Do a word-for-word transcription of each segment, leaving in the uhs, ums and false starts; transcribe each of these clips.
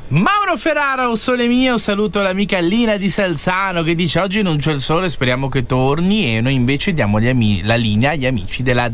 Mauro Ferrara, o sole mio, saluto l'amica Lina di Salzano che dice: oggi non c'è il sole, speriamo che torni, e noi invece diamo gli ami- la linea agli amici della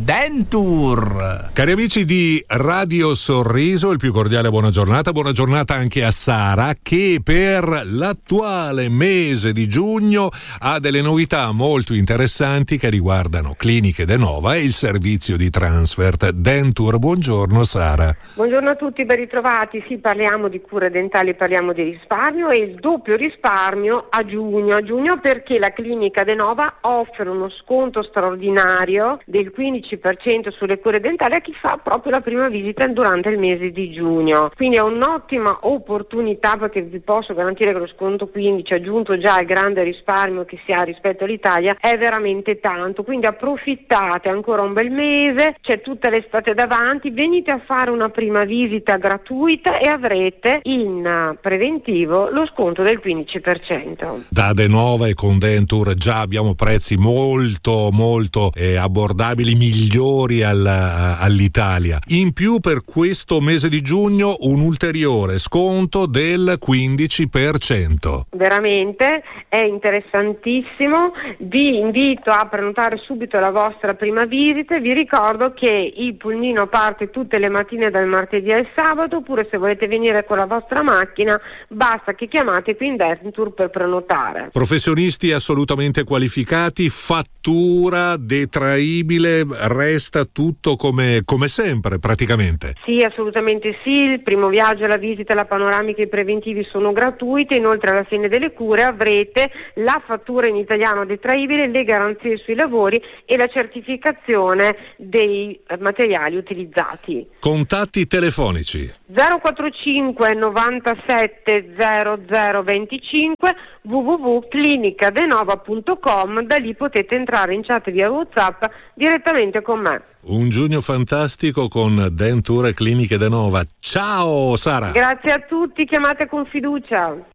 Dentour. Cari amici di Radio Sorriso, il più cordiale buona giornata, buona giornata anche a Sara che per l'attuale mese di giugno ha delle novità molto interessanti che riguardano Cliniche Denova e il servizio di transfer Dentour. Buongiorno Sara. Buongiorno a tutti, ben ritrovati. Sì, parliamo di cure dentali, parliamo di risparmio e il doppio risparmio a giugno. A giugno perché la Clinica Denova offre uno sconto straordinario del quindici per cento sulle cure dentali a chi fa proprio la prima visita durante il mese di giugno. Quindi è un'ottima opportunità, perché vi posso garantire che lo sconto quindici aggiunto già al grande risparmio che si ha rispetto all'Italia è veramente tanto. Quindi approfittate, ancora un bel mese, c'è tutta l'estate davanti, venite a fare una prima visita gratuita e avrete in preventivo lo sconto del quindici per cento. Da Denova e con Dentour già abbiamo prezzi molto molto eh, abbordabili, migliori al, all'Italia. In più per questo mese di giugno un ulteriore sconto del quindici per cento. Veramente è interessantissimo, vi invito a prenotare subito la vostra prima visita. Vi ricordo che il pulmino parte tutte le mattine dal martedì al sabato, oppure se volete venire con la vostra macchina basta che chiamate qui in Dentour per prenotare. Professionisti assolutamente qualificati, fattura detraibile, resta tutto come, come sempre praticamente. Sì, assolutamente sì, il primo viaggio, la visita, la panoramica e i preventivi sono gratuiti, inoltre alla fine delle cure avrete la fattura in italiano detraibile, le garanzie sui lavori e la certificazione dei materiali utilizzati. Contatti telefonici zero quattro cinque novantasette zero zero venticinque w w w punto clinica denova punto com. Da lì potete entrare in chat via WhatsApp direttamente con me. Un giugno fantastico con Dentour e Cliniche Denova. Ciao Sara. Grazie a tutti, chiamate con fiducia.